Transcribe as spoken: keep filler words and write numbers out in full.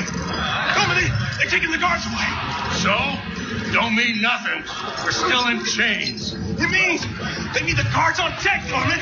Foreman! Foreman, they, they're taking the guards away. So? Don't mean nothing. We're still in chains. It means they need the guards on deck, Foreman.